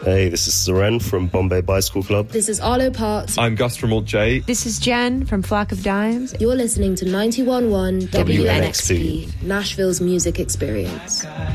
Hey, this is Seren from Bombay Bicycle Club. This is Arlo Parks. I'm Gus from Alt J. This is Jen from Flock of Dimes. You're listening to 91.1 WNXP, Nashville's music experience.